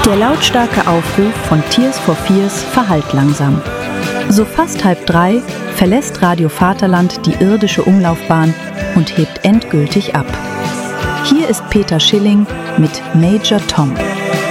Der lautstarke Aufruf von Tears for Fears verhallt langsam. So fast 2:30 verlässt Radio Vaterland die irdische Umlaufbahn und hebt endgültig ab. Hier ist Peter Schilling mit Major Tom.